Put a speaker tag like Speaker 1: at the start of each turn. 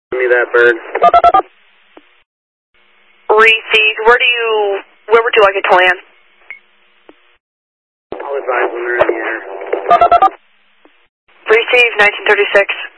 Speaker 1: Give me that bird.
Speaker 2: Received. Where would you like it to land?
Speaker 1: I'll advise when they're in the air.
Speaker 2: Received, 1936.